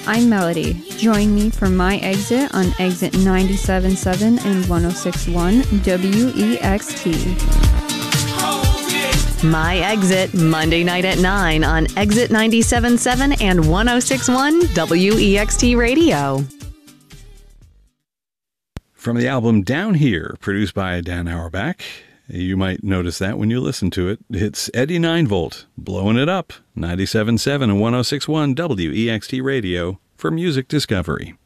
I'm Melody. Join me for My Exit on Exit 97.7 and 106.1 WEXT. My Exit, Monday night at 9 on Exit 97.7 and 106.1 WEXT Radio. From the album Down Here, produced by Dan Auerbach, you might notice that when you listen to it. It's Eddie 9V, blowing it up, 97.7 and 106.1 WEXT Radio for Music Discovery.